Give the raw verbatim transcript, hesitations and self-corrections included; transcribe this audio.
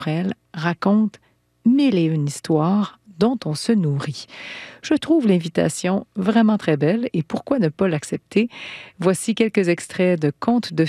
elle raconte mille et une histoires dont on se nourrit. Je trouve l'invitation vraiment très belle et pourquoi ne pas l'accepter? Voici quelques extraits de contes de